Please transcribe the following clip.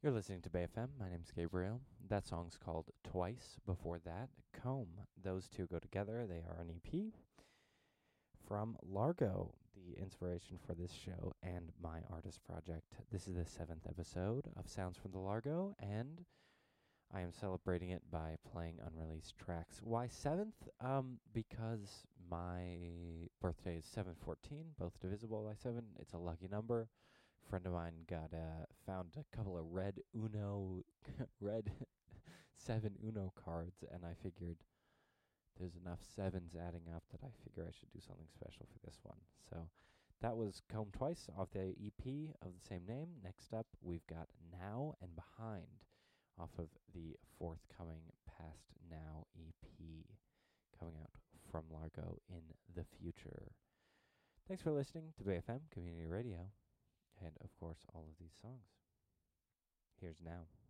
You're listening to Bay FM. My name's Gabriel. That song's called Twice. Before that, Comb. Those two go together. They are an EP from Largo, the inspiration for this show and my artist project. This is the 7th episode of Sounds from the Largo, and I am celebrating it by playing unreleased tracks. Why 7th? Because my birthday is 7/14, both divisible by 7. It's a lucky number. Friend of mine found a couple of red 7 Uno cards, and I figured there's enough sevens adding up that I figure I should do something special for this one. So that was Comb Twice off the EP of the same name. Next up, we've got Now and Behind off of the forthcoming Past Now EP coming out from Largo in the future. Thanks for listening to Bay FM Community Radio and, of course, all of these songs. Here's Now.